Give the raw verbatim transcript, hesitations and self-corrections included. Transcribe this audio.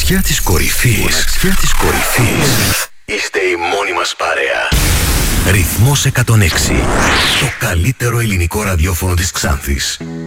μοναξιά της κορυφής. Μοναξιά της κορυφής. Είστε η μόνη μας παρέα. Ρυθμός εκατόν έξι. Το καλύτερο ελληνικό ραδιόφωνο της Ξάνθης.